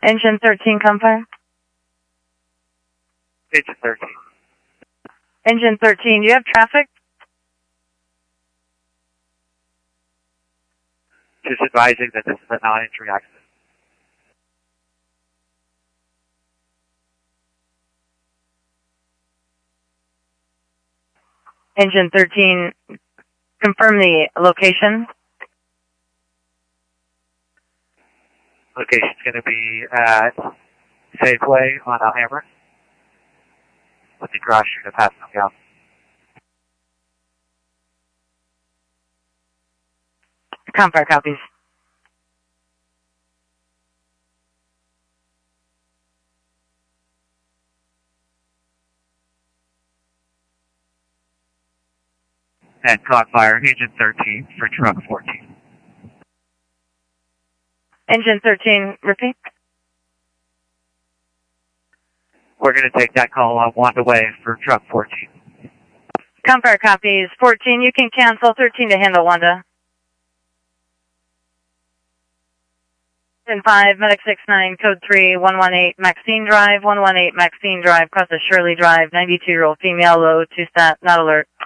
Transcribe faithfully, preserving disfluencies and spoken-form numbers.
Engine thirteen, Compire. Engine thirteen. Engine thirteen, do you have traffic? Just advising that this is a non-entry accident. Engine thirteen, confirm the location. Location's going to be at Safeway on Alhambra with the cross street of Pasadena Gal. Compire copies. And caught fire, engine thirteen for truck fourteen. Engine thirteen, repeat. We're going to take that call on one away for truck fourteen. Compire copies. fourteen, you can cancel. thirteen to handle Wanda. And five, Medic six nine, code three, one one eight, Maxine Drive, one one eight, Maxine Drive, cross the Shirley Drive, ninety-two-year-old female, low, two-stat, not alert.